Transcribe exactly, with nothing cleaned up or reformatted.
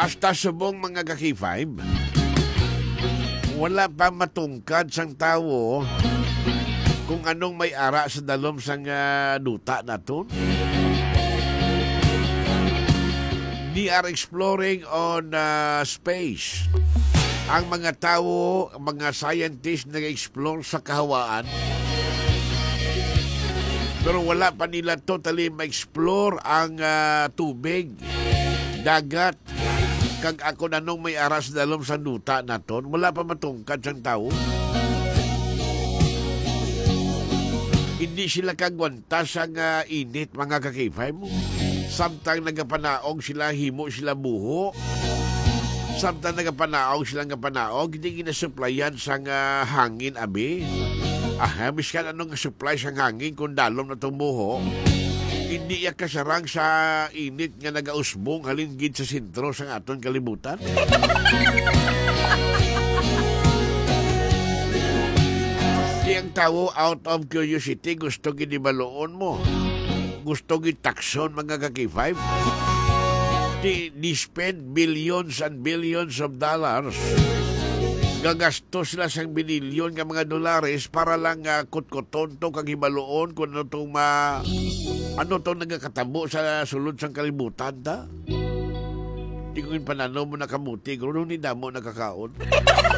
Hasta subong mga kaki five, wala pa matungkad sang tao kung anong may ara sa dalom sang uh, duta naton. They are exploring on uh, space. Ang mga tao, mga scientists nag-explore sa kahawaan, pero wala pa nila totally ma-explore ang uh, tubig, dagat, kag ako na nung may aras dalom sa duta naton, wala pa matungkad sang tao. Hindi sila kagwanta sa uh, init, mga kakifay mo. Samtang nagapanaog sila, himo sila buho. Samtang nagapanaog sila nga panaog, hindi ginasuplayan sa uh, hangin, abi. Ah, miskan anong supply sa hangin kung dalom na itong buho. Hindi iya kasarang sa init nga nagausbong halingid sa sentro sa aton kalibutan. Di ang tao out of curiosity gusto ginibaloon mo. Gusto gitakson mga kaki-five. Di, di spend billions and billions of dollars. Gagastos sila sang binilyon nga mga dolares para lang uh, kutkuton to kagibaloon kung ano itong ma... ano itong nagkakatabo sa sulod sang kalibutan ta. Di ko yung pananaw mo nakamuti, kung ano ni damo nakakaon.